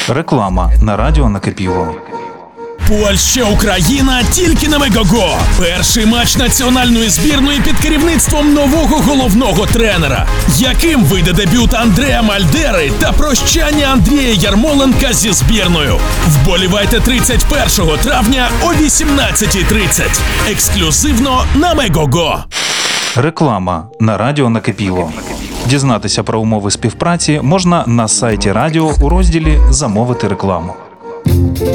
Реклама на радіо Накипіло. Польща-Україна тільки на Мегого. Перший матч національної збірної під керівництвом нового головного тренера. Яким вийде дебют Андреа Мальдери та прощання Андрія Ярмоленка зі збірною? Вболівайте 31 травня о 18:30. Ексклюзивно на Мегого. Реклама на радіо Накипіло. Дізнатися про умови співпраці можна на сайті радіо у розділі «Замовити рекламу».